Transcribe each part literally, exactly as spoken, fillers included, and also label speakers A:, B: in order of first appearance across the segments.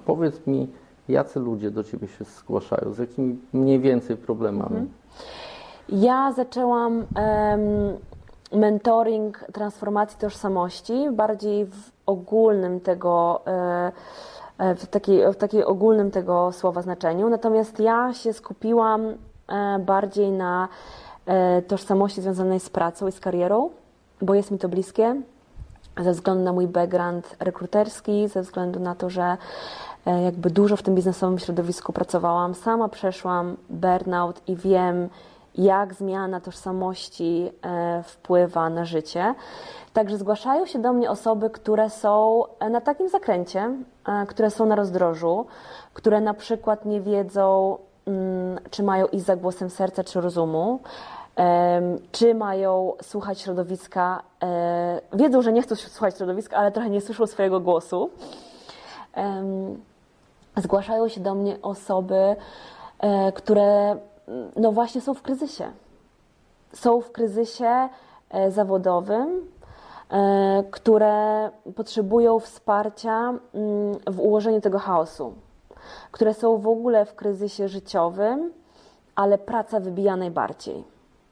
A: Powiedz mi, jacy ludzie do Ciebie się zgłaszają, z jakimi mniej więcej problemami?
B: Mhm. Ja zaczęłam um, mentoring transformacji tożsamości bardziej w ogólnym tego, e, w takiej, w takiej ogólnym tego słowa znaczeniu, natomiast ja się skupiłam e, bardziej na e, tożsamości związanej z pracą i z karierą, bo jest mi to bliskie, ze względu na mój background rekruterski, ze względu na to, że e, jakby dużo w tym biznesowym środowisku pracowałam, sama przeszłam burnout i wiem, jak zmiana tożsamości e, wpływa na życie. Także zgłaszają się do mnie osoby, które są na takim zakręcie, e, które są na rozdrożu, które na przykład nie wiedzą, mm, czy mają iść za głosem serca czy rozumu, e, czy mają słuchać środowiska, e, wiedzą, że nie chcą słuchać środowiska, ale trochę nie słyszą swojego głosu. E, zgłaszają się do mnie osoby, e, które no właśnie są w kryzysie. Są w kryzysie e, zawodowym, e, które potrzebują wsparcia m, w ułożeniu tego chaosu, które są w ogóle w kryzysie życiowym, ale praca wybija najbardziej.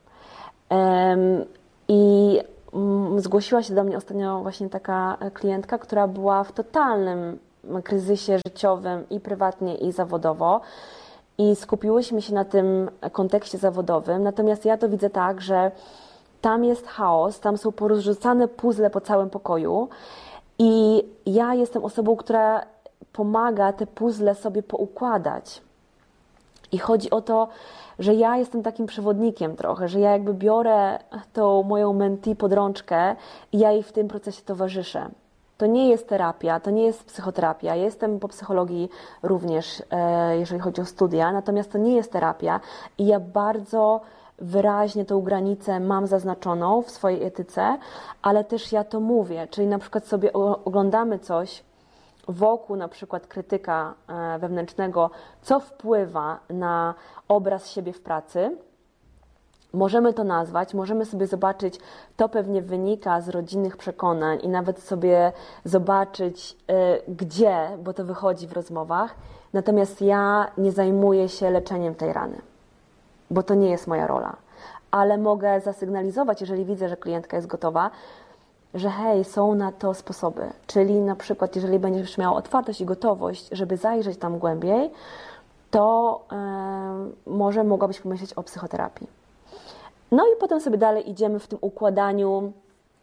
B: E, I m, zgłosiła się do mnie ostatnio właśnie taka klientka, która była w totalnym kryzysie życiowym i prywatnie, i zawodowo. I skupiłyśmy się na tym kontekście zawodowym, natomiast ja to widzę tak, że tam jest chaos, tam są porozrzucane puzzle po całym pokoju i ja jestem osobą, która pomaga te puzzle sobie poukładać. I chodzi o to, że ja jestem takim przewodnikiem trochę, że ja jakby biorę tą moją mentee pod rączkę i ja jej w tym procesie towarzyszę. To nie jest terapia, to nie jest psychoterapia. Ja jestem po psychologii również, jeżeli chodzi o studia, natomiast to nie jest terapia i ja bardzo wyraźnie tą granicę mam zaznaczoną w swojej etyce, ale też ja to mówię, czyli na przykład sobie oglądamy coś wokół na przykład krytyka wewnętrznego, co wpływa na obraz siebie w pracy. Możemy to nazwać, możemy sobie zobaczyć, to pewnie wynika z rodzinnych przekonań i nawet sobie zobaczyć y, gdzie, bo to wychodzi w rozmowach. Natomiast ja nie zajmuję się leczeniem tej rany, bo to nie jest moja rola. Ale mogę zasygnalizować, jeżeli widzę, że klientka jest gotowa, że hej, są na to sposoby. Czyli na przykład, jeżeli będziesz miała otwartość i gotowość, żeby zajrzeć tam głębiej, to y, może mogłabyś pomyśleć o psychoterapii. No i potem sobie dalej idziemy w tym układaniu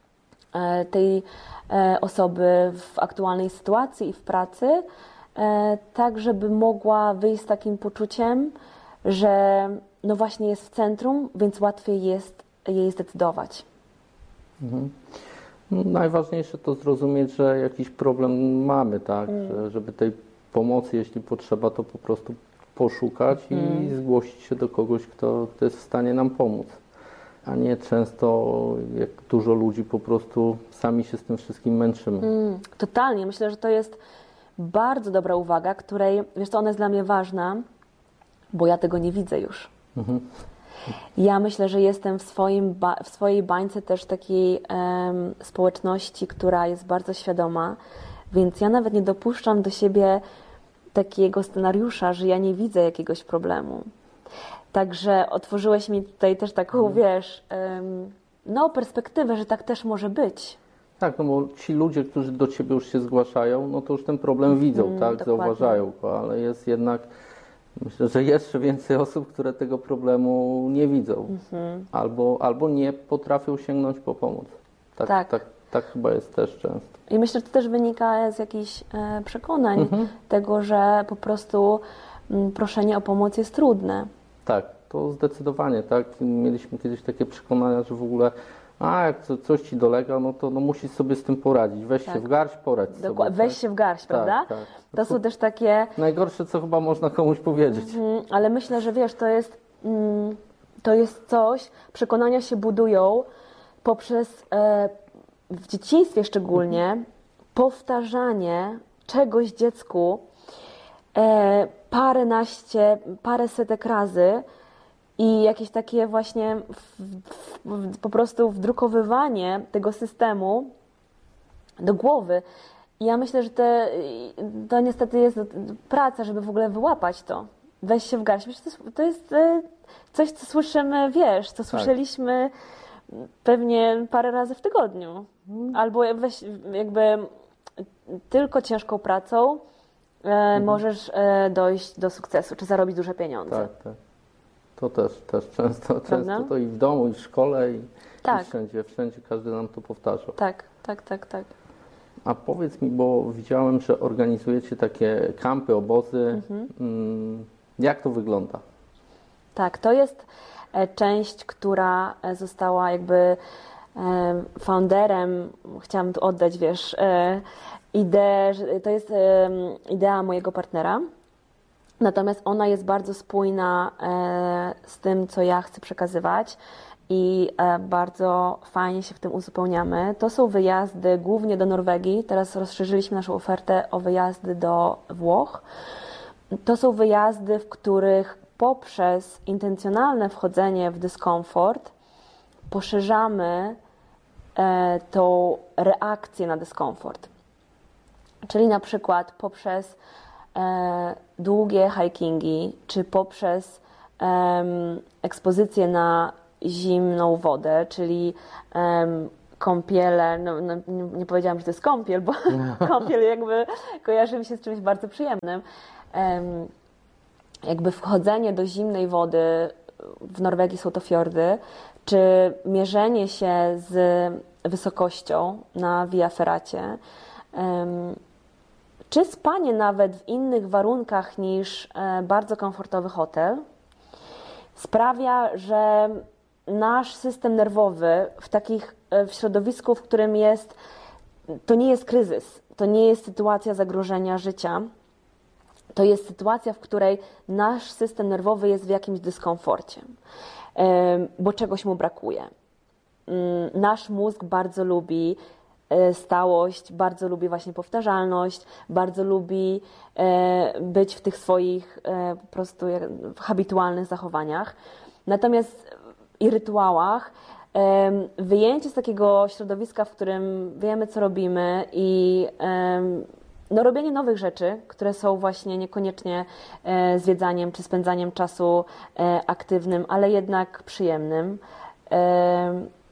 B: tej osoby w aktualnej sytuacji i w pracy, tak żeby mogła wyjść z takim poczuciem, że no właśnie jest w centrum, więc łatwiej jest jej zdecydować.
A: Mhm. No, najważniejsze to zrozumieć, że jakiś problem mamy, tak, mm. że, żeby tej pomocy, jeśli potrzeba, to po prostu poszukać mm. i zgłosić się do kogoś, kto, kto jest w stanie nam pomóc. A nie często, jak dużo ludzi, po prostu sami się z tym wszystkim męczymy.
B: Mm, totalnie. Myślę, że to jest bardzo dobra uwaga, której, wiesz co, ona jest dla mnie ważna, bo ja tego nie widzę już. Mhm. Ja myślę, że jestem w, swoim ba w swojej bańce też takiej um, społeczności, która jest bardzo świadoma, więc ja nawet nie dopuszczam do siebie takiego scenariusza, że ja nie widzę jakiegoś problemu. Także otworzyłeś mi tutaj też taką, hmm. wiesz, um, no perspektywę, że tak też może być.
A: Tak, no bo ci ludzie, którzy do Ciebie już się zgłaszają, no to już ten problem widzą, mm, tak, dokładnie. Zauważają go, ale jest jednak, myślę, że jeszcze więcej osób, które tego problemu nie widzą, mm-hmm. albo, albo nie potrafią sięgnąć po pomoc. Tak, tak. tak, tak chyba jest też często.
B: I myślę, że to też wynika z jakichś e, przekonań, mm-hmm. tego, że po prostu m, proszenie o pomoc jest trudne.
A: Tak, to zdecydowanie, tak. Mieliśmy kiedyś takie przekonania, że w ogóle a jak coś Ci dolega, no to no musisz sobie z tym poradzić. Weź tak. się w garść, poradź
B: Dokładnie.
A: sobie.
B: Weź
A: tak?
B: się w garść, prawda?
A: Tak, tak.
B: To, to są też takie...
A: Najgorsze, co chyba można komuś powiedzieć.
B: Mhm, ale myślę, że wiesz, to jest, mm, to jest coś, przekonania się budują poprzez, e, w dzieciństwie szczególnie, mhm. powtarzanie czegoś dziecku e, paręnaście, parę setek razy, i jakieś takie właśnie w, w, po prostu wdrukowywanie tego systemu do głowy. Ja myślę, że te, to niestety jest praca, żeby w ogóle wyłapać to. Weź się w garść. Myślę, że to jest e, coś, co słyszymy, wiesz, co słyszeliśmy pewnie parę razy w tygodniu. Albo weź, jakby tylko ciężką pracą e, mhm. możesz e, dojść do sukcesu, czy zarobić duże pieniądze.
A: Tak, tak. To też, też często, często to i w domu, i w szkole, i, tak. i wszędzie, wszędzie każdy nam to powtarzał.
B: Tak, tak, tak, tak.
A: A powiedz mi, bo widziałem, że organizujecie takie kampy, obozy. Mhm. Jak to wygląda?
B: Tak, to jest część, która została jakby founderem, chciałam tu oddać, wiesz, ideę, to jest idea mojego partnera, natomiast ona jest bardzo spójna z tym, co ja chcę przekazywać i bardzo fajnie się w tym uzupełniamy. To są wyjazdy głównie do Norwegii, teraz rozszerzyliśmy naszą ofertę o wyjazdy do Włoch. To są wyjazdy, w których poprzez intencjonalne wchodzenie w dyskomfort poszerzamy e, tą reakcję na dyskomfort. Czyli na przykład poprzez e, długie hikingi, czy poprzez e, ekspozycję na zimną wodę, czyli e, kąpiele, no, no, nie, nie powiedziałam, że to jest kąpiel, bo kąpiel jakby kojarzy mi się z czymś bardzo przyjemnym. E, jakby wchodzenie do zimnej wody, w Norwegii są to fiordy, czy mierzenie się z wysokością na Via Ferracie, czy spanie nawet w innych warunkach niż bardzo komfortowy hotel, sprawia, że nasz system nerwowy w takich, w środowisku, w którym jest, to nie jest kryzys, to nie jest sytuacja zagrożenia życia, to jest sytuacja, w której nasz system nerwowy jest w jakimś dyskomforcie, bo czegoś mu brakuje. Nasz mózg bardzo lubi stałość, bardzo lubi właśnie powtarzalność, bardzo lubi być w tych swoich po prostu habitualnych zachowaniach. Natomiast i rytuałach wyjęcie z takiego środowiska, w którym wiemy, co robimy i no, robienie nowych rzeczy, które są właśnie niekoniecznie e, zwiedzaniem czy spędzaniem czasu e, aktywnym, ale jednak przyjemnym, e,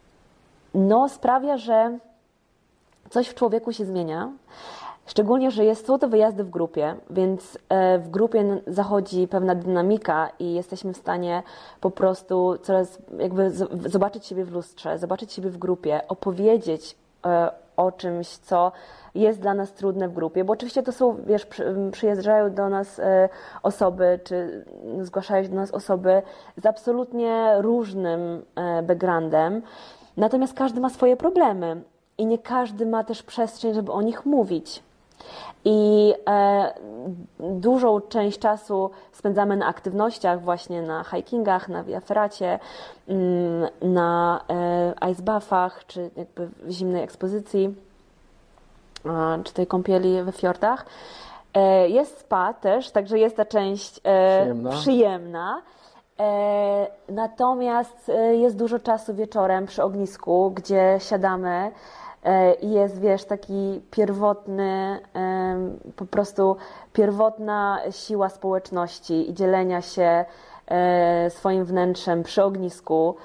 B: no sprawia, że coś w człowieku się zmienia. Szczególnie, że jest, są to wyjazdy w grupie, więc e, w grupie zachodzi pewna dynamika i jesteśmy w stanie po prostu coraz jakby z, zobaczyć siebie w lustrze, zobaczyć siebie w grupie, opowiedzieć e, o czymś, co jest dla nas trudne w grupie, bo oczywiście to są, wiesz, przyjeżdżają do nas osoby, czy zgłaszają się do nas osoby z absolutnie różnym backgroundem, natomiast każdy ma swoje problemy i nie każdy ma też przestrzeń, żeby o nich mówić. I e, dużą część czasu spędzamy na aktywnościach, właśnie na hikingach, na Via Ferracie, na e, ice bathach, czy jakby w zimnej ekspozycji, e, czy tej kąpieli we fiordach. E, jest spa też, także jest ta część e, przyjemna. przyjemna. E, natomiast e, jest dużo czasu wieczorem przy ognisku, gdzie siadamy i jest, wiesz, taki pierwotny, po prostu pierwotna siła społeczności i dzielenia się swoim wnętrzem przy ognisku.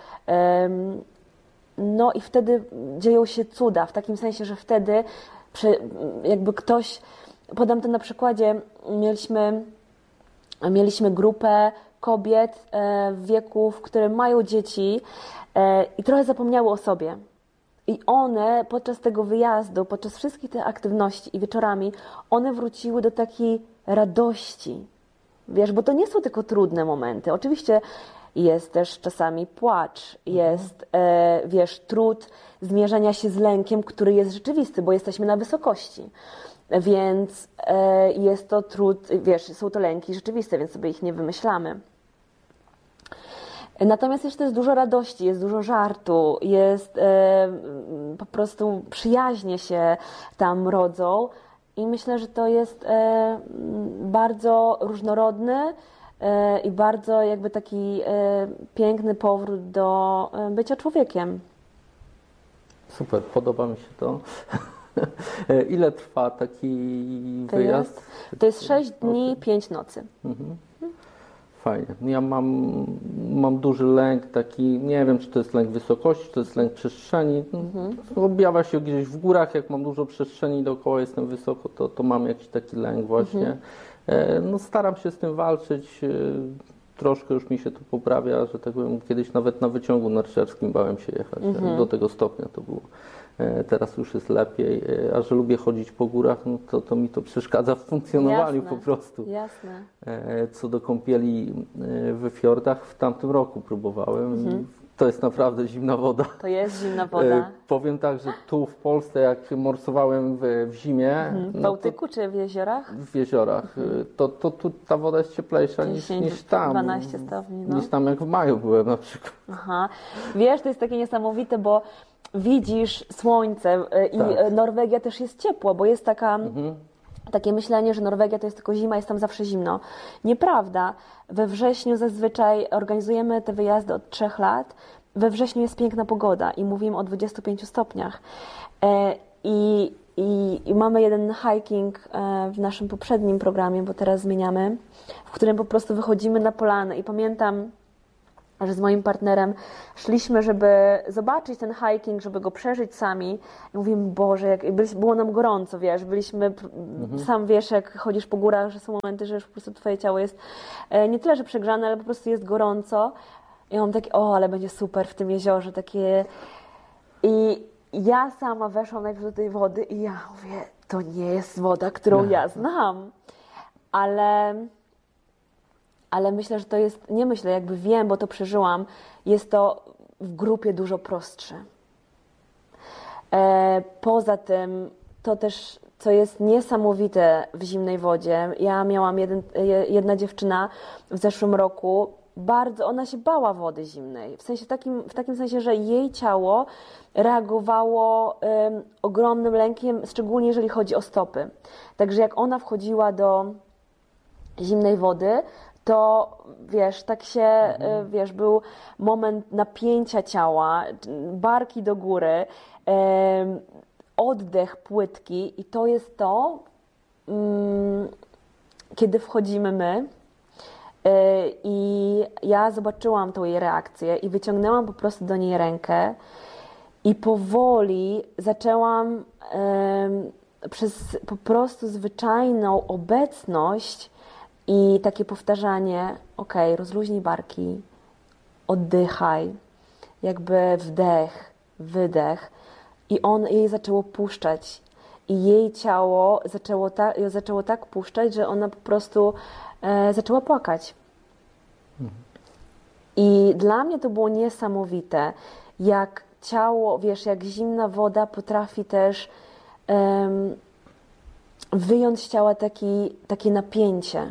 B: No i wtedy dzieją się cuda, w takim sensie, że wtedy jakby ktoś, podam to na przykładzie, mieliśmy, mieliśmy grupę kobiet w wieku, w którym mają dzieci i trochę zapomniały o sobie. I one podczas tego wyjazdu, podczas wszystkich tych aktywności i wieczorami, one wróciły do takiej radości. Wiesz, bo to nie są tylko trudne momenty. Oczywiście jest też czasami płacz, jest, e, wiesz, trud zmierzenia się z lękiem, który jest rzeczywisty, bo jesteśmy na wysokości. Więc e, jest to trud, wiesz, są to lęki rzeczywiste, więc sobie ich nie wymyślamy. Natomiast jeszcze jest dużo radości, jest dużo żartu, jest e, po prostu przyjaźnie się tam rodzą i myślę, że to jest e, bardzo różnorodny e, i bardzo jakby taki e, piękny powrót do bycia człowiekiem.
A: Super, podoba mi się to. Ile trwa taki wyjazd?
B: Wyjazd? To jest sześć dni, pięć nocy.
A: Mhm. Fajnie. Ja mam, mam duży lęk taki, nie wiem, czy to jest lęk wysokości, czy to jest lęk przestrzeni. Mhm. Objawia się gdzieś w górach, jak mam dużo przestrzeni dookoła, jestem wysoko, to, to mam jakiś taki lęk właśnie. Mhm. No, staram się z tym walczyć. Troszkę już mi się to poprawia, że tak powiem, kiedyś nawet na wyciągu narciarskim bałem się jechać. Mhm. Do tego stopnia to było. Teraz już jest lepiej, a że lubię chodzić po górach, no to, to mi to przeszkadza w funkcjonowaniu. Jasne, po prostu.
B: Jasne.
A: Co do kąpieli we fiordach, w tamtym roku próbowałem. Mhm. To jest naprawdę zimna woda.
B: To jest zimna woda.
A: Powiem tak, że tu w Polsce, jak morsowałem w, w zimie...
B: Mhm. W Bałtyku no czy w jeziorach?
A: W jeziorach. Mhm. To, to tu ta woda jest cieplejsza niż, niż tam.
B: dwanaście stopni. No.
A: Niż tam, jak w maju byłem na przykład.
B: Aha. Wiesz, to jest takie niesamowite, bo widzisz słońce i tak. Norwegia też jest ciepła, bo jest taka... Mhm. Takie myślenie, że Norwegia to jest tylko zima, jest tam zawsze zimno. Nieprawda. We wrześniu zazwyczaj organizujemy te wyjazdy od trzech lat. We wrześniu jest piękna pogoda i mówimy o dwudziestu pięciu stopniach. E, i, i, I mamy jeden hiking e, w naszym poprzednim programie, bo teraz zmieniamy, w którym po prostu wychodzimy na polanę. I pamiętam, że z moim partnerem szliśmy, żeby zobaczyć ten hiking, żeby go przeżyć sami. I mówimy, Boże, jak było nam gorąco, wiesz, byliśmy, mhm. sam wiesz, jak chodzisz po górach, że są momenty, że już po prostu twoje ciało jest nie tyle, że przegrzane, ale po prostu jest gorąco. I mam takie, o, ale będzie super w tym jeziorze, takie... I ja sama weszłam najpierw do tej wody i ja mówię, to nie jest woda, którą ja znam. Ale... Ale myślę, że to jest, nie myślę, jakby wiem, bo to przeżyłam, jest to w grupie dużo prostsze. E, poza tym, to też, co jest niesamowite w zimnej wodzie, ja miałam jeden, jedna dziewczyna w zeszłym roku, bardzo, ona się bała wody zimnej, w sensie takim, w takim sensie, że jej ciało reagowało um, ogromnym lękiem, szczególnie jeżeli chodzi o stopy. Także jak ona wchodziła do zimnej wody, to wiesz, tak się, mhm. wiesz, był moment napięcia ciała, barki do góry, e, oddech płytki i to jest to, mm, kiedy wchodzimy my e, i ja zobaczyłam tą jej reakcję i wyciągnęłam po prostu do niej rękę i powoli zaczęłam e, przez po prostu zwyczajną obecność i takie powtarzanie, ok, rozluźnij barki, oddychaj, jakby wdech, wydech i on jej zaczęło puszczać i jej ciało zaczęło, ta, zaczęło tak puszczać, że ona po prostu e, zaczęła płakać. Mhm. I dla mnie to było niesamowite, jak ciało, wiesz, jak zimna woda potrafi też um, wyjąć z ciała taki, takie napięcie.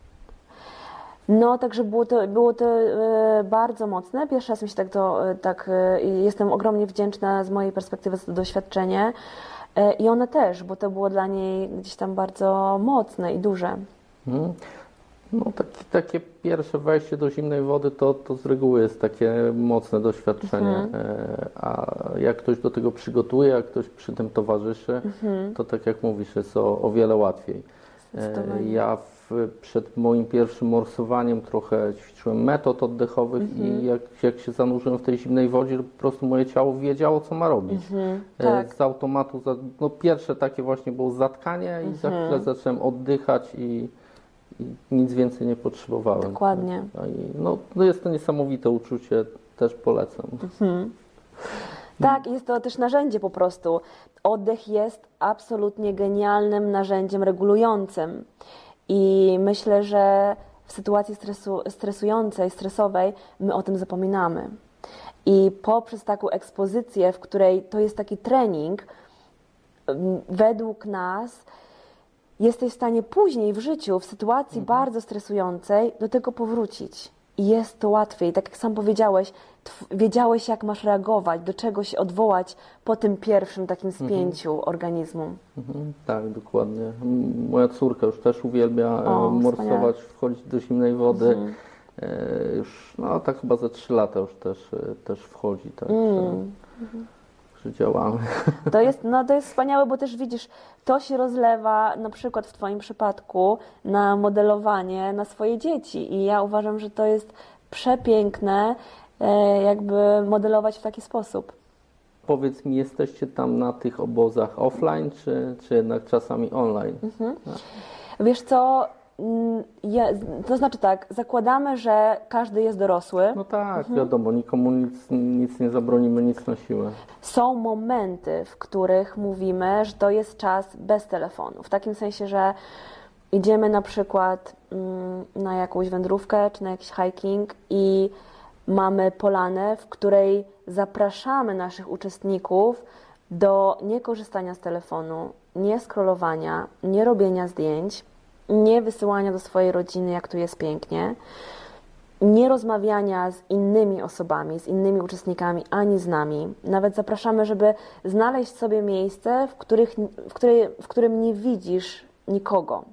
B: No, także było to, było to e, bardzo mocne. Pierwszy raz mi się tak to, e, tak, e, jestem ogromnie wdzięczna z mojej perspektywy za to doświadczenie e, i ona też, bo to było dla niej gdzieś tam bardzo mocne i duże.
A: Hmm. No, taki, takie pierwsze wejście do zimnej wody to, to z reguły jest takie mocne doświadczenie, mhm. e, a jak ktoś do tego przygotuje, jak ktoś przy tym towarzyszy, mhm. to tak jak mówisz, jest o, o wiele łatwiej. E, ja w, przed moim pierwszym morsowaniem trochę ćwiczyłem metod oddechowych mhm. i jak, jak się zanurzyłem w tej zimnej wodzie, po prostu moje ciało wiedziało, co ma robić. Mhm. Tak. Z automatu, no pierwsze takie właśnie było zatkanie mhm. i za chwilę zacząłem oddychać i, i nic więcej nie potrzebowałem.
B: Dokładnie.
A: I no, no jest to niesamowite uczucie, też polecam.
B: Mhm. Tak, jest to też narzędzie po prostu. Oddech jest absolutnie genialnym narzędziem regulującym. I myślę, że w sytuacji stresu, stresującej, stresowej my o tym zapominamy. I poprzez taką ekspozycję, w której to jest taki trening, według nas jesteś w stanie później w życiu, w sytuacji mhm. bardzo stresującej, do tego powrócić. I jest to łatwiej. Tak jak sam powiedziałeś, wiedziałeś, jak masz reagować, do czego się odwołać po tym pierwszym takim spięciu mhm. organizmu.
A: Mhm, tak, dokładnie. Moja córka już też uwielbia o, morsować, wspaniale. Wchodzić do zimnej wody. Mhm. E, już, no tak chyba za trzy lata już też, też wchodzi. Tak,
B: mm.
A: że działamy.
B: To jest, no to jest wspaniałe, bo też widzisz, to się rozlewa na przykład w Twoim przypadku na modelowanie na swoje dzieci i ja uważam, że to jest przepiękne e, jakby modelować w taki sposób.
A: Powiedz mi, jesteście tam na tych obozach offline, czy, czy jednak czasami online?
B: Mhm. Wiesz co, mm, ja, to znaczy tak, zakładamy, że każdy jest dorosły.
A: No tak, wiadomo, nikomu nic, nic nie zabronimy, nic na siłę.
B: Są momenty, w których mówimy, że to jest czas bez telefonu. W takim sensie, że idziemy na przykład mm, na jakąś wędrówkę czy na jakiś hiking i mamy polanę, w której zapraszamy naszych uczestników do niekorzystania z telefonu, nie scrollowania, nie robienia zdjęć, nie wysyłania do swojej rodziny, jak tu jest pięknie, nie rozmawiania z innymi osobami, z innymi uczestnikami, ani z nami. Nawet zapraszamy, żeby znaleźć sobie miejsce, w, których, w, której, w którym nie widzisz nikogo.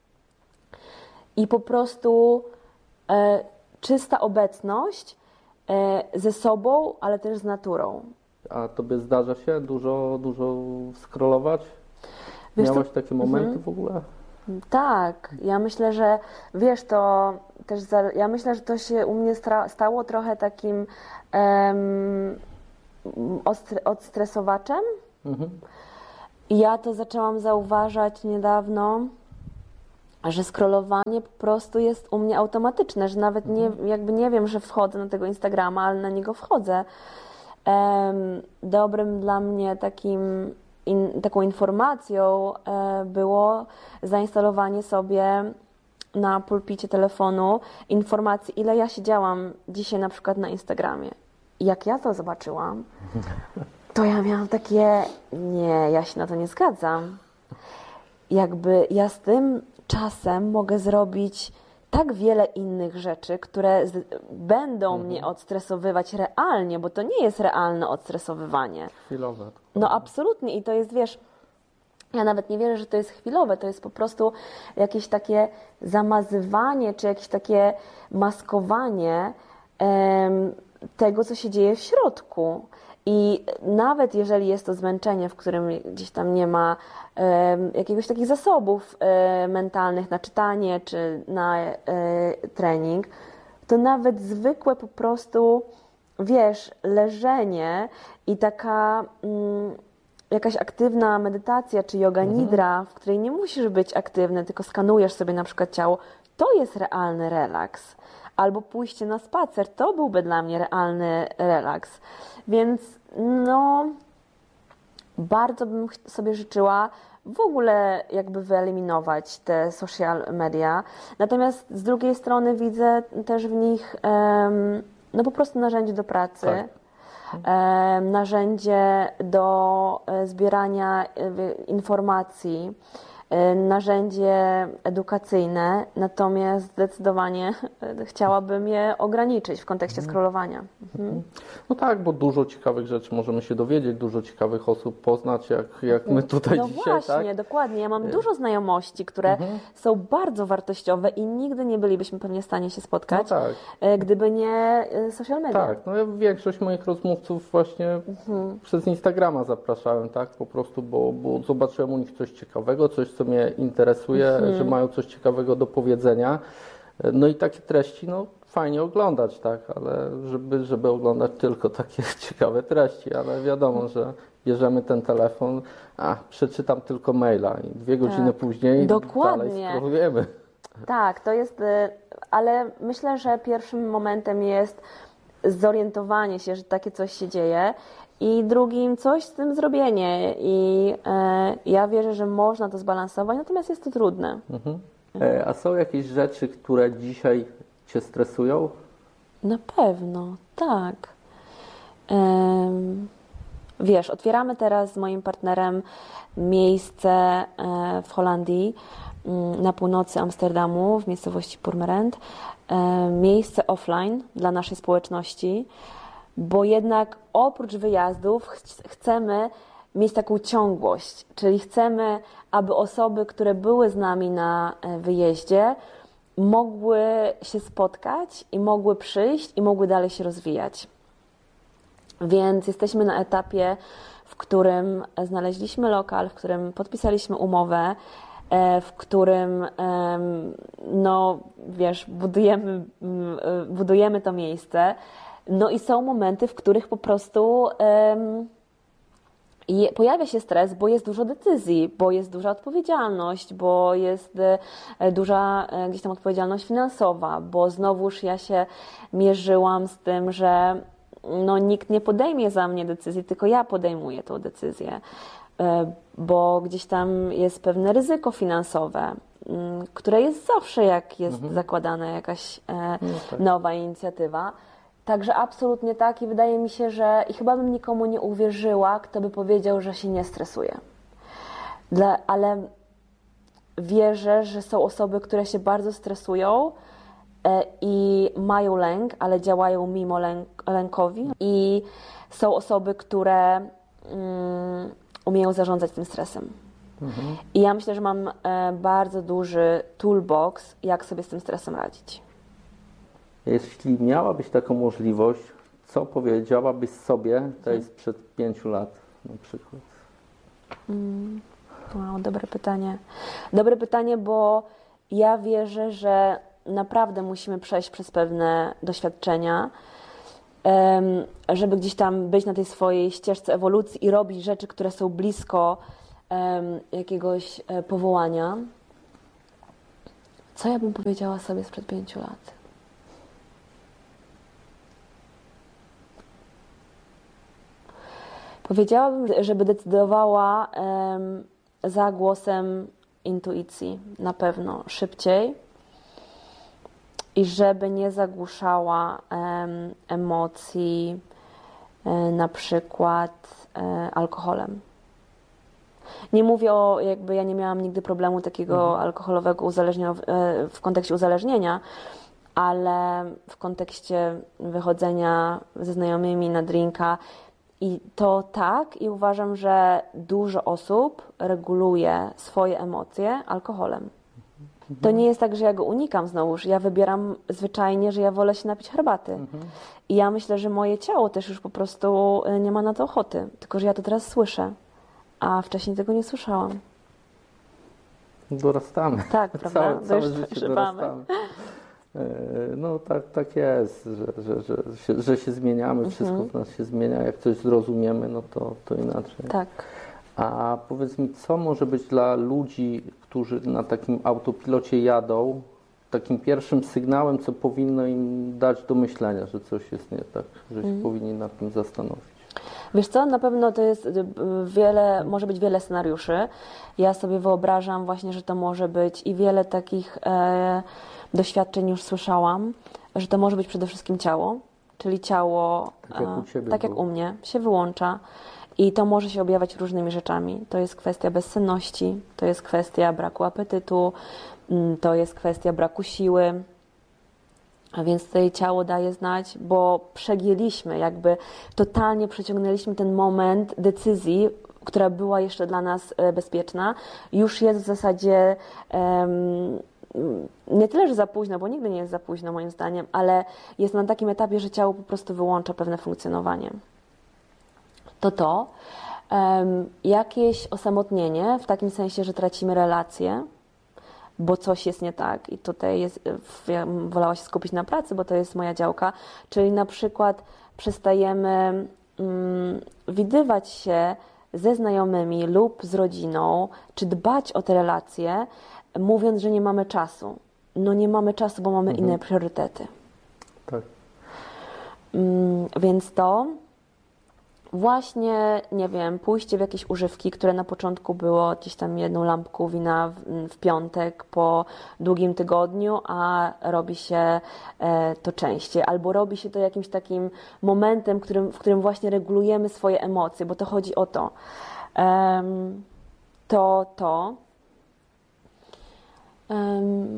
B: I po prostu e, czysta obecność e, ze sobą, ale też z naturą.
A: A tobie zdarza się dużo, dużo scrollować?
B: Wiesz,
A: Miałaś
B: to-
A: takie momenty
B: Mhm.
A: w ogóle?
B: Tak, ja myślę, że wiesz, to też za, ja myślę, że to się u mnie stra- stało trochę takim em, ostre- odstresowaczem.
A: Mhm.
B: I ja to zaczęłam zauważać niedawno, że scrollowanie po prostu jest u mnie automatyczne, że nawet nie, jakby nie wiem, że wchodzę na tego Instagrama, ale na niego wchodzę. Em, dobrym dla mnie takim in, taką informacją e, było zainstalowanie sobie na pulpicie telefonu informacji, ile ja siedziałam dzisiaj na przykład na Instagramie. I jak ja to zobaczyłam, to ja miałam takie, nie, ja się na to nie zgadzam. Jakby ja z tym czasem mogę zrobić tak wiele innych rzeczy, które z, będą
A: Mhm.
B: mnie odstresowywać realnie, bo to nie jest realne odstresowywanie.
A: Chwilowe.
B: No absolutnie i to jest, wiesz, ja nawet nie wierzę, że to jest chwilowe, to jest po prostu jakieś takie zamazywanie, czy jakieś takie maskowanie em, tego, co się dzieje w środku. I nawet jeżeli jest to zmęczenie, w którym gdzieś tam nie ma em, jakiegoś takich zasobów e, mentalnych na czytanie czy na e, trening, to nawet zwykłe po prostu, wiesz, leżenie i taka mm, jakaś aktywna medytacja czy yoga nidra, w której nie musisz być aktywny, tylko skanujesz sobie na przykład ciało, to jest realny relaks. Albo pójście na spacer, to byłby dla mnie realny relaks. Więc no, bardzo bym ch- sobie życzyła w ogóle jakby wyeliminować te social media. Natomiast z drugiej strony widzę też w nich em, no po prostu narzędzie do pracy.
A: Tak.
B: em, Narzędzie do e, zbierania e, wie- informacji, e, narzędzie edukacyjne, natomiast zdecydowanie e, chciałabym je ograniczyć w kontekście scrollowania. Mhm.
A: No tak, bo dużo ciekawych rzeczy możemy się dowiedzieć, dużo ciekawych osób poznać, jak, jak my tutaj
B: No
A: dzisiaj,
B: właśnie,
A: tak?
B: dokładnie. Ja mam dużo znajomości, które
A: Mhm.
B: są bardzo wartościowe i nigdy nie bylibyśmy pewnie w stanie się
A: No
B: spotkać,
A: tak,
B: e, gdyby nie e, social media.
A: tak. No ja większość moich rozmówców właśnie
B: Mhm.
A: przez Instagrama zapraszałem, tak? Po prostu, bo, bo zobaczyłem u nich coś ciekawego, coś, co mnie interesuje,
B: Mhm.
A: że mają coś ciekawego do powiedzenia. No i takie treści, no fajnie oglądać, tak? Ale żeby, żeby oglądać tylko takie ciekawe treści, ale wiadomo, że bierzemy ten telefon, a przeczytam tylko maila i dwie godziny później
B: Dokładnie.
A: dalej scrollujemy.
B: Tak, to jest, y, ale myślę, że pierwszym momentem jest zorientowanie się, że takie coś się dzieje i drugim coś z tym zrobienie i e, ja wierzę, że można to zbalansować, natomiast jest to trudne.
A: Mhm. E, A są jakieś rzeczy, które dzisiaj Cię stresują?
B: Na pewno, tak. Em, Wiesz, otwieramy teraz z moim partnerem miejsce e, w Holandii, mm, na północy Amsterdamu, w miejscowości Purmerend. E, Miejsce offline dla naszej społeczności, bo jednak oprócz wyjazdów ch- chcemy mieć taką ciągłość, czyli chcemy, aby osoby, które były z nami na e, wyjeździe, mogły się spotkać i mogły przyjść i mogły dalej się rozwijać. Więc jesteśmy na etapie, w w którym znaleźliśmy lokal, w którym podpisaliśmy umowę, w którym, no wiesz, budujemy, budujemy to miejsce. No i są momenty, w których po prostu I pojawia się stres, bo jest dużo decyzji, bo jest duża odpowiedzialność, bo jest duża gdzieś tam odpowiedzialność finansowa, bo znowuż ja się mierzyłam z tym, że no, nikt nie podejmie za mnie decyzji, tylko ja podejmuję tą decyzję, bo gdzieś tam jest pewne ryzyko finansowe, które jest zawsze, jak jest mhm. zakładana jakaś no tak. nowa inicjatywa. Także absolutnie tak i wydaje mi się, że i chyba bym nikomu nie uwierzyła, kto by powiedział, że się nie stresuje. Dla, ale wierzę, że są osoby, które się bardzo stresują e, i mają lęk, ale działają mimo lęk, lękowi. I są osoby, które mm, umieją zarządzać tym stresem. Mhm. I ja myślę, że mam e, bardzo duży toolbox, jak sobie z tym stresem radzić.
A: Jeśli miałabyś taką możliwość, co powiedziałabyś sobie, to jest sprzed pięciu lat na przykład?
B: Mm, wow, dobre pytanie. Dobre pytanie, bo ja wierzę, że naprawdę musimy przejść przez pewne doświadczenia, żeby gdzieś tam być na tej swojej ścieżce ewolucji i robić rzeczy, które są blisko jakiegoś powołania. Co ja bym powiedziała sobie sprzed pięciu lat? Powiedziałabym, żeby decydowała um, za głosem intuicji, na pewno szybciej i żeby nie zagłuszała um, emocji, um, na przykład um, alkoholem. Nie mówię o, jakby ja nie miałam nigdy problemu takiego mhm. alkoholowego uzależnienia w, w kontekście uzależnienia, ale w kontekście wychodzenia ze znajomymi na drinka. I to tak, i uważam, że dużo osób reguluje swoje emocje alkoholem. Mhm. To nie jest tak, że ja go unikam znowuż. Ja wybieram zwyczajnie, że ja wolę się napić herbaty. Mhm. I ja myślę, że moje ciało też już po prostu nie ma na to ochoty. Tylko, że ja to teraz słyszę, a wcześniej tego nie słyszałam.
A: Dorastamy.
B: Tak, prawda?
A: Całe, całe życie dorastamy. No tak, tak jest, że, że, że, się, że się zmieniamy, wszystko mhm. w nas się zmienia, jak coś zrozumiemy, no to, to inaczej.
B: Tak.
A: A powiedz mi, co może być dla ludzi, którzy na takim autopilocie jadą, takim pierwszym sygnałem, co powinno im dać do myślenia, że coś jest nie tak, że się mhm. powinni nad tym zastanowić?
B: Wiesz co, na pewno to jest wiele, może być wiele scenariuszy. Ja sobie wyobrażam właśnie, że to może być i wiele takich e, doświadczeń już słyszałam, że to może być przede wszystkim ciało, czyli ciało,
A: tak jak u, ciebie
B: tak jak u mnie, się wyłącza i to może się objawiać różnymi rzeczami. To jest kwestia bezsenności, to jest kwestia braku apetytu, to jest kwestia braku siły. A więc tutaj ciało daje znać, bo przegięliśmy, jakby totalnie przeciągnęliśmy ten moment decyzji, która była jeszcze dla nas bezpieczna. Już jest w zasadzie um, nie tyle, że za późno, bo nigdy nie jest za późno moim zdaniem, ale jest na takim etapie, że ciało po prostu wyłącza pewne funkcjonowanie. To to. Um, jakieś osamotnienie, w takim sensie, że tracimy relacje, bo coś jest nie tak i tutaj jest, ja wolała się skupić na pracy, bo to jest moja działka, czyli na przykład przestajemy mm, widywać się ze znajomymi lub z rodziną, czy dbać o te relacje, mówiąc, że nie mamy czasu. No nie mamy czasu, bo mamy mhm. inne priorytety.
A: Tak.
B: Mm, więc to właśnie, nie wiem, pójście w jakieś używki, które na początku było gdzieś tam jedną lampką wina w, w piątek po długim tygodniu, a robi się e, to częściej. Albo robi się to jakimś takim momentem, którym, w którym właśnie regulujemy swoje emocje, bo to chodzi o to. Um, to, to. Um,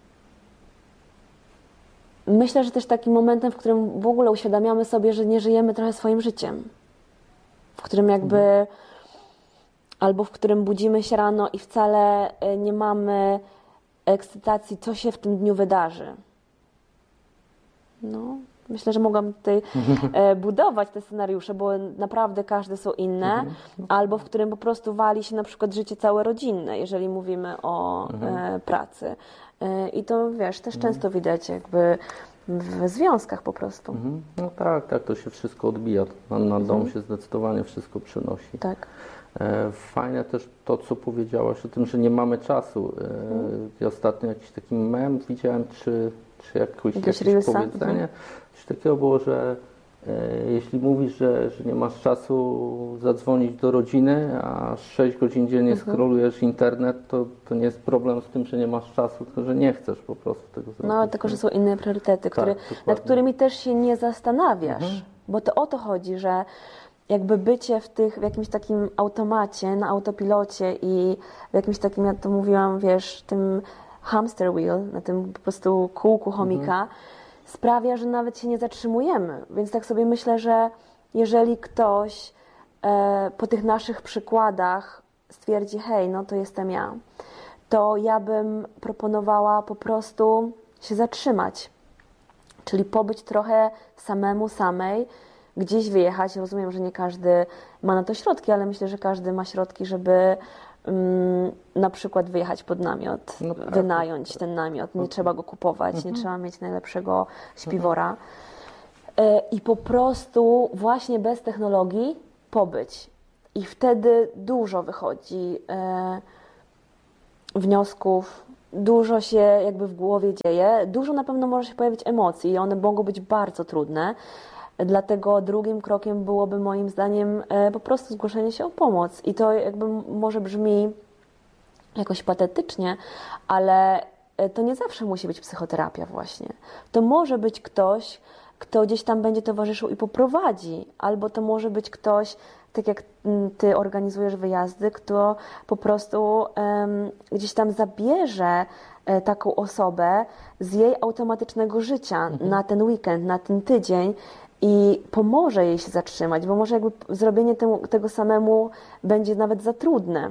B: myślę, że też takim momentem, w którym w ogóle uświadamiamy sobie, że nie żyjemy trochę swoim życiem. W którym jakby, mhm. albo w którym budzimy się rano i wcale nie mamy ekscytacji, co się w tym dniu wydarzy. No, Myślę, że mogłam tutaj e, budować te scenariusze, bo naprawdę każde są inne, albo w którym po prostu wali się na przykład życie całe rodzinne, jeżeli mówimy o e, pracy. E, I to, wiesz, też często widać jakby w związkach po prostu.
A: Mhm. No tak, tak, to się wszystko odbija. Na, na dom się zdecydowanie wszystko przynosi.
B: Tak.
A: E, Fajne też to, co powiedziałaś o tym, że nie mamy czasu. E, ja ostatnio jakiś taki mem widziałem, czy, czy jakoś,
B: Jakieś
A: jakieś
B: reelsa?
A: powiedzenie.
B: Mhm.
A: Coś takiego było, że e, jeśli mówisz, że, że nie masz czasu zadzwonić do rodziny, a sześć godzin dziennie
B: Mhm.
A: scrollujesz internet, to, to nie jest problem z tym, że nie masz czasu, tylko że nie chcesz po prostu tego zrobić.
B: No, tylko że są inne priorytety, które,
A: dokładnie.
B: nad którymi też się nie zastanawiasz,
A: Mhm.
B: bo to o to chodzi, że jakby bycie w, tych, w jakimś takim automacie, na autopilocie i w jakimś takim, ja to mówiłam, wiesz, tym hamster wheel, na tym po prostu kółku chomika, sprawia, że nawet się nie zatrzymujemy. Więc tak sobie myślę, że jeżeli ktoś e, po tych naszych przykładach stwierdzi, hej, no to jestem ja, to ja bym proponowała po prostu się zatrzymać, czyli pobyć trochę samemu, samej, gdzieś wyjechać. Rozumiem, że nie każdy ma na to środki, ale myślę, że każdy ma środki, żeby um, na przykład wyjechać pod namiot,
A: No tak,
B: wynająć ten namiot. Nie trzeba go kupować, nie trzeba mieć najlepszego śpiwora. E, I po prostu właśnie bez technologii pobyć. I wtedy dużo wychodzi e, wniosków, dużo się jakby w głowie dzieje, dużo na pewno może się pojawić emocji i one mogą być bardzo trudne. Dlatego drugim krokiem byłoby moim zdaniem e, po prostu zgłoszenie się o pomoc. I to jakby może brzmi jakoś patetycznie, ale e, to nie zawsze musi być psychoterapia właśnie. To może być ktoś, kto gdzieś tam będzie towarzyszył i poprowadzi, albo to może być ktoś, tak jak mm, ty organizujesz wyjazdy, kto po prostu em, gdzieś tam zabierze e, taką osobę z jej automatycznego życia na ten weekend, na ten tydzień i pomoże jej się zatrzymać, bo może jakby zrobienie temu, tego samemu będzie nawet za trudne.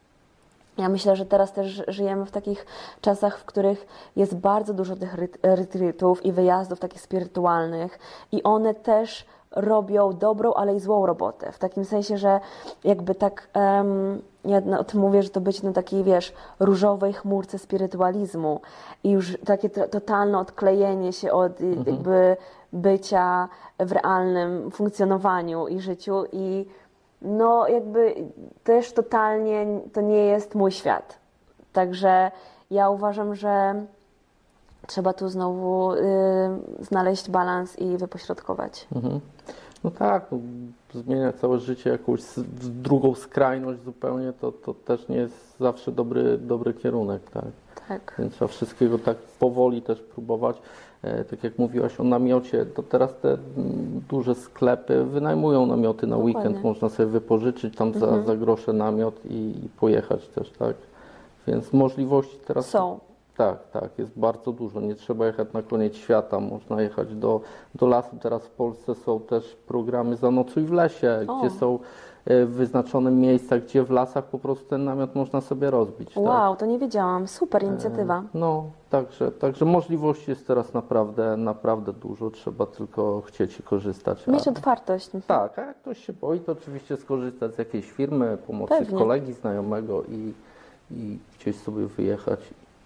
B: Ja myślę, że teraz też żyjemy w takich czasach, w których jest bardzo dużo tych retreatów i wyjazdów takich spirytualnych i one też robią dobrą, ale i złą robotę. W takim sensie, że jakby tak, um, ja o tym mówię, że to być na takiej, wiesz, różowej chmurce spirytualizmu i już takie to, totalne odklejenie się od mhm. jakby bycia w realnym funkcjonowaniu i życiu i no jakby też totalnie to nie jest mój świat. Także ja uważam, że trzeba tu znowu y, znaleźć balans i wypośrodkować.
A: Mhm. No tak, no, zmieniać całe życie jakąś w drugą skrajność zupełnie, to, to też nie jest zawsze dobry, dobry kierunek, tak?
B: Tak.
A: Więc trzeba wszystkiego tak powoli też próbować. E, tak jak mówiłaś o namiocie, to teraz te m, duże sklepy wynajmują namioty na
B: Dokładnie.
A: weekend, można sobie wypożyczyć tam
B: Mhm.
A: za, za grosze namiot i, i pojechać też, tak? Więc możliwości teraz
B: Są.
A: Tak, tak, jest bardzo dużo. Nie trzeba jechać na koniec świata, można jechać do, do lasu. Teraz w Polsce są też programy Zanocuj w lesie,
B: O.
A: gdzie są e, wyznaczone miejsca, gdzie w lasach po prostu ten namiot można sobie rozbić.
B: Wow, to nie wiedziałam. Super inicjatywa.
A: Tak? No, także, także możliwości jest teraz naprawdę, naprawdę dużo. Trzeba tylko chcieć i korzystać.
B: Mieć
A: A-
B: otwartość.
A: tak, a jak ktoś się boi, to oczywiście skorzystać z jakiejś firmy, pomocy
B: Pewnie.
A: kolegi, znajomego i, i gdzieś sobie wyjechać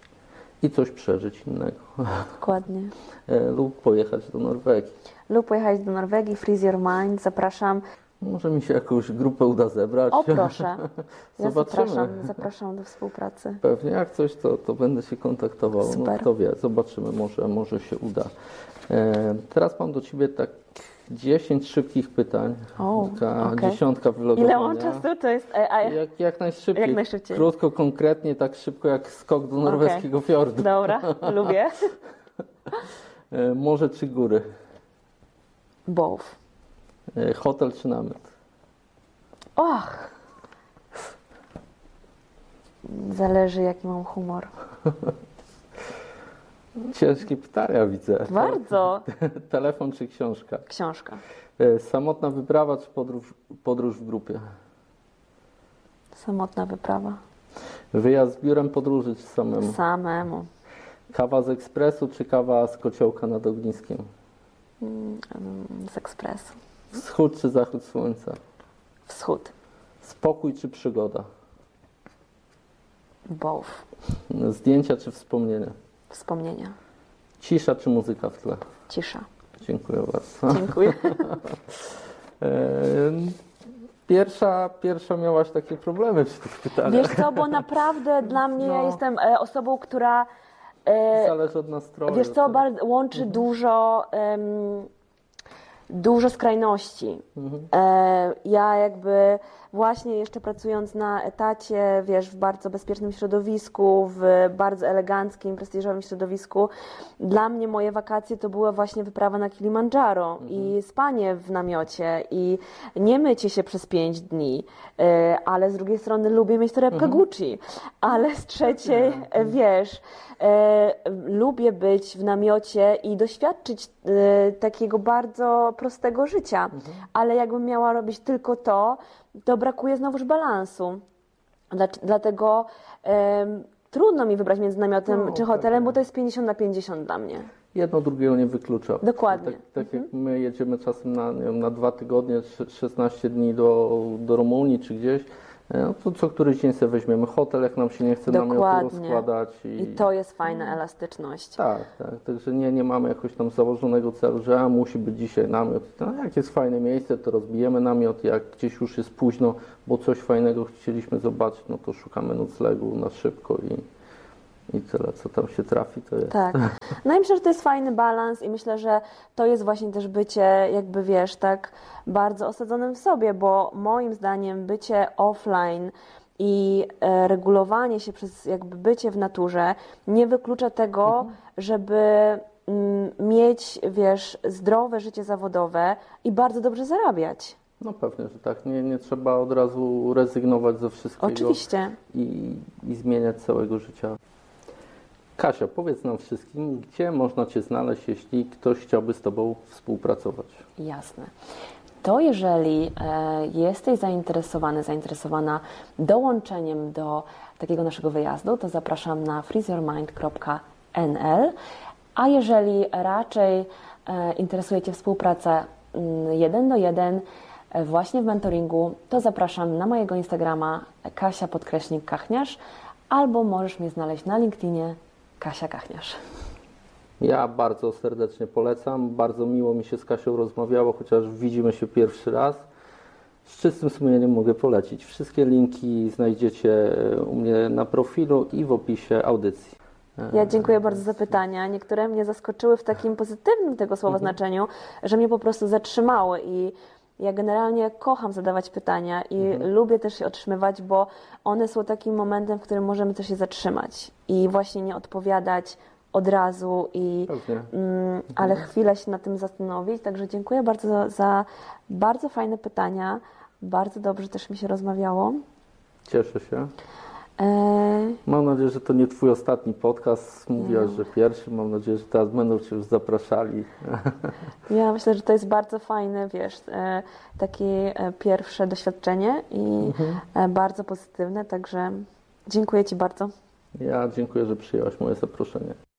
A: i coś przeżyć innego.
B: Dokładnie.
A: E, lub pojechać do Norwegii.
B: Lub pojechać do Norwegii, Freeze Your Mind, zapraszam.
A: Może mi się jakąś grupę uda zebrać.
B: O proszę, ja
A: Zobaczymy.
B: zapraszam, zapraszam do współpracy.
A: Pewnie jak coś, to, to będę się kontaktował. No
B: Super.
A: kto wie, zobaczymy, może, może się uda. E, teraz mam do Ciebie tak dziesięć szybkich pytań.
B: O,
A: Taka
B: okej.
A: dziesiątka wylogowania.
B: Ile mam czasu? To jest... A, a,
A: Jak, jak najszybciej.
B: Jak najszybciej.
A: Krótko, konkretnie, tak szybko jak skok do norweskiego fiordu.
B: Dobra, lubię.
A: E, morze czy góry?
B: Both.
A: E, hotel czy namiot?
B: Och! Zależy, jaki mam humor.
A: Ciężkie pytania widzę.
B: Bardzo.
A: Telefon czy książka?
B: Książka.
A: E, Samotna wyprawa czy podróż, podróż w grupie?
B: Samotna wyprawa.
A: Wyjazd z biurem podróży czy samemu?
B: Samemu.
A: Kawa z ekspresu czy kawa z kociołka nad ogniskiem?
B: Mm, Z ekspresu.
A: Wschód czy zachód słońca?
B: Wschód.
A: Spokój czy przygoda?
B: Both.
A: Zdjęcia czy wspomnienia?
B: Wspomnienia.
A: Cisza czy muzyka w tle?
B: Cisza.
A: Dziękuję bardzo.
B: Dziękuję.
A: Pierwsza, pierwsza miałaś takie problemy przy tych pytaniach.
B: Wiesz co, bo naprawdę dla mnie,
A: No.
B: ja jestem e, osobą, która e,
A: Zależy od nastroju.
B: wiesz co,
A: tak?
B: bardzo, łączy dużo, em, dużo skrajności. E, ja jakby właśnie jeszcze pracując na etacie, wiesz, w bardzo bezpiecznym środowisku, w bardzo eleganckim, prestiżowym środowisku, dla mnie moje wakacje to była właśnie wyprawa na Kilimandżaro i spanie w namiocie i nie mycie się przez pięć dni, e, ale z drugiej strony lubię mieć torebkę Gucci, ale z trzeciej, e, wiesz, e, lubię być w namiocie i doświadczyć e, takiego bardzo prostego życia, ale jakbym miała robić tylko to, to brakuje znowuż balansu. Dla, dlatego em, trudno mi wybrać między namiotem
A: No,
B: czy hotelem,
A: tak,
B: bo to jest pięćdziesiąt na pięćdziesiąt dla mnie.
A: Jedno drugiego nie wyklucza.
B: Dokładnie.
A: Tak, tak jak my jedziemy czasem na, nie wiem, na dwa tygodnie, sz- szesnaście dni do, do Rumunii czy gdzieś, no to co któryś dzień sobie weźmiemy hotel, jak nam się nie chce namiotu
B: Dokładnie.
A: rozkładać. I,
B: I to jest fajna elastyczność.
A: Tak, tak. Także nie, nie mamy jakoś tam założonego celu, że a, musi być dzisiaj namiot. No, jak jest fajne miejsce, to rozbijemy namiot. Jak gdzieś już jest późno, bo coś fajnego chcieliśmy zobaczyć, no to szukamy noclegu na szybko i, i tyle, co tam się trafi, to jest.
B: Tak. No i myślę, że to jest fajny balans i myślę, że to jest właśnie też bycie, jakby wiesz, tak bardzo osadzonym w sobie, bo moim zdaniem bycie offline i e, regulowanie się przez jakby bycie w naturze nie wyklucza tego, żeby mm, mieć, wiesz, zdrowe życie zawodowe i bardzo dobrze zarabiać.
A: No pewnie, że tak. Nie, nie trzeba od razu rezygnować ze wszystkiego.
B: Oczywiście.
A: I, i zmieniać całego życia. Kasia, powiedz nam wszystkim, gdzie można Cię znaleźć, jeśli ktoś chciałby z Tobą współpracować.
B: Jasne. To jeżeli e, jesteś zainteresowany, zainteresowana dołączeniem do takiego naszego wyjazdu, to zapraszam na freeze your mind kropka n l, a jeżeli raczej e, interesuje Cię współpraca mm, jeden do jeden e, właśnie w mentoringu, to zapraszam na mojego Instagrama Kasia podkreśnik Kachniarz, albo możesz mnie znaleźć na LinkedInie Kasia Kachniarz.
A: Ja bardzo serdecznie polecam. Bardzo miło mi się z Kasią rozmawiało, chociaż widzimy się pierwszy raz. Z czystym sumieniem mogę polecić. Wszystkie linki znajdziecie u mnie na profilu i w opisie audycji.
B: Ja dziękuję bardzo za pytania. Niektóre mnie zaskoczyły w takim pozytywnym tego słowa znaczeniu, że mnie po prostu zatrzymały i ja generalnie kocham zadawać pytania i lubię też je otrzymywać, bo one są takim momentem, w którym możemy też się zatrzymać i właśnie nie odpowiadać od razu, i,
A: Pewnie.
B: mm, ale chwilę się nad tym zastanowić. Także dziękuję bardzo za, za bardzo fajne pytania. Bardzo dobrze też mi się rozmawiało.
A: Cieszę się.
B: E,
A: Mam nadzieję, że to nie Twój ostatni podcast. Mówiłaś, że pierwszy. Mam nadzieję, że teraz będą Cię już zapraszali.
B: Ja myślę, że to jest bardzo fajne, wiesz, e, takie e, pierwsze doświadczenie i e, bardzo pozytywne, także dziękuję Ci bardzo.
A: Ja dziękuję, że przyjęłaś moje zaproszenie.